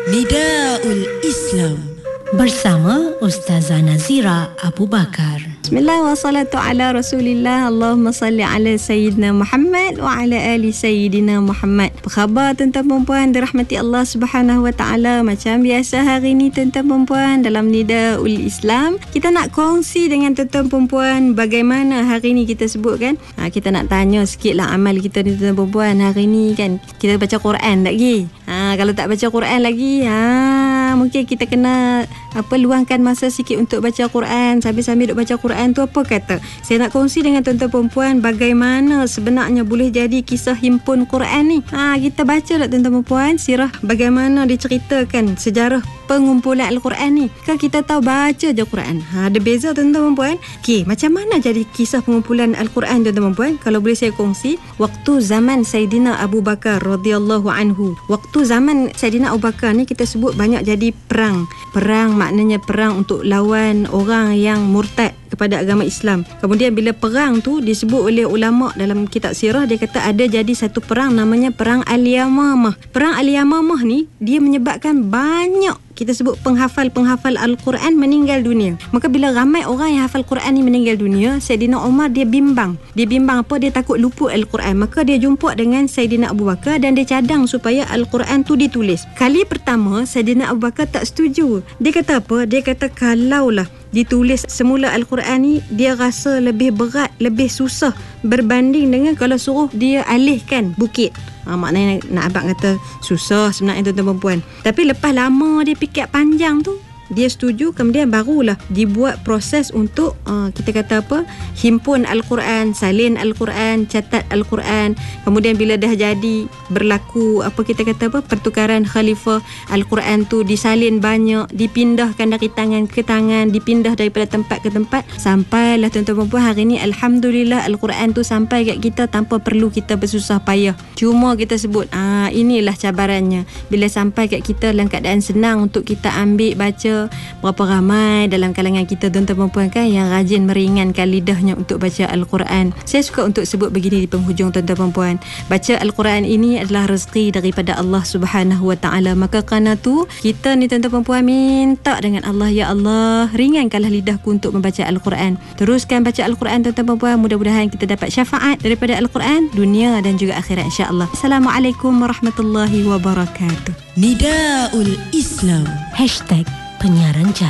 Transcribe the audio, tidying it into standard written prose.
Nidaul Islam bersama Ustazah Nazira Abu Bakar. Bismillah wa salatu ala rasulillah. Allahumma salli ala Sayyidina Muhammad wa ala ali Sayyidina Muhammad. Apa khabar tuan-tuan perempuan dirahmati Allah Subhanahu wa ta'ala? Macam biasa hari ni tuan-tuan perempuan dalam Nidaul Islam, kita nak kongsi dengan tuan-tuan perempuan bagaimana hari ni kita sebutkan. Kita nak tanya sikit lah amal kita ni tuan-tuan perempuan. Hari ni kan kita baca Quran tak lagi? Kalau tak baca Quran lagi, mungkin kita kena luangkan masa sikit untuk baca Quran. Sambil-sambil duk baca Quran tu apa kata? Saya nak kongsi dengan tuan-tuan perempuan bagaimana sebenarnya boleh jadi kisah himpun Quran ni. Kita baca lah tuan-tuan perempuan sirah bagaimana diceritakan sejarah pengumpulan Al-Quran ni. Kan kita tahu baca je Quran. Ada beza tuan-tuan perempuan. Okey, macam mana jadi kisah pengumpulan Al-Quran tuan-tuan perempuan? Kalau boleh saya kongsi, waktu zaman Sayyidina Abu Bakar radhiyallahu anhu. Waktu zaman Sayyidina Abu Bakar ni kita sebut banyak jadi perang. Perang maknanya perang untuk lawan orang yang murtad kepada agama Islam. Kemudian bila perang tu disebut oleh ulama dalam kitab sirah, dia kata ada jadi satu perang namanya perang Al-Yamamah. Perang Al-Yamamah ni dia menyebabkan banyak kita sebut penghafal Al-Quran meninggal dunia. Maka bila ramai orang yang hafal Quran ni meninggal dunia, Sayyidina Umar dia bimbang. Dia bimbang apa? Dia takut luput Al-Quran. Maka dia jumpa dengan Sayyidina Abu Bakar dan dia cadang supaya Al-Quran tu ditulis. Kali pertama Sayyidina Abu Bakar tak setuju. Dia kata apa? Dia kata kalaulah ditulis semula Al-Quran ni, dia rasa lebih berat, lebih susah berbanding dengan kalau suruh dia alihkan bukit. Maknanya nak abang kata susah sebenarnya tuan-tuan perempuan. Tapi lepas lama dia fikir panjang tu, dia setuju. Kemudian barulah dibuat proses untuk kita kata apa, himpun Al-Quran, salin Al-Quran, catat Al-Quran. Kemudian bila dah jadi berlaku apa kita kata apa, pertukaran khalifah, Al-Quran tu disalin banyak, dipindahkan dari tangan ke tangan, dipindah daripada tempat ke tempat, sampailah tuan-tuan perempuan hari ni alhamdulillah Al-Quran tu sampai kat kita tanpa perlu kita bersusah payah. Cuma kita sebut inilah cabarannya. Bila sampai kat kita dalam keadaan senang untuk kita ambil baca, berapa ramai dalam kalangan kita tuan-tuan perempuan kan yang rajin meringankan lidahnya untuk baca Al-Quran. Saya suka untuk sebut begini di penghujung tuan-tuan perempuan, baca Al-Quran ini adalah rezeki daripada Allah Subhanahu wa ta'ala. Maka kerana tu kita ni tuan-tuan perempuan minta dengan Allah, ya Allah ringankanlah lidahku untuk membaca Al-Quran. Teruskan baca Al-Quran tuan-tuan perempuan, mudah-mudahan kita dapat syafaat daripada Al-Quran dunia dan juga akhirat insya-Allah. Assalamualaikum warahmatullahi wabarakatuh. Nidaul Islam #penyiaran